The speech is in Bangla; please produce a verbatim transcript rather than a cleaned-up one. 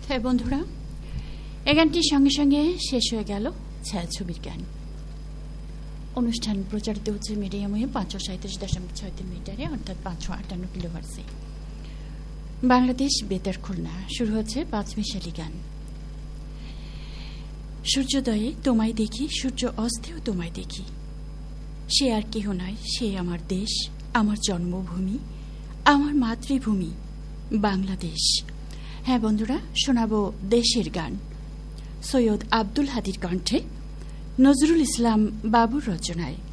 হ্যাঁ বন্ধুরা, এ গানটির সঙ্গে সঙ্গে শেষ হয়ে গেল ছায়াছবির গান। অনুষ্ঠান প্রচারিত হচ্ছে মিডিয়াম ওয়েভ পাঁচশো সাঁত্রিশ দশমিক ছয় তিন মিটারে, অর্থাৎ পাঁচশো আটান্ন কিলোহার্টজে। বাংলাদেশ বেতার খুলনা। শুরু হচ্ছে পাঁচ মিশালি গান। সূর্যোদয়ে তোমায় দেখি, সূর্য অস্তেও তোমায় দেখি। সে আর কেহ নয়, সে আমার দেশ, আমার জন্মভূমি, আমার মাতৃভূমি বাংলাদেশ। হ্যাঁ বন্ধুরা, শোনাবো দেশের গান। সৈয়দ আব্দুল হাদীর কণ্ঠে, নজরুল ইসলাম বাবুর রচনায়।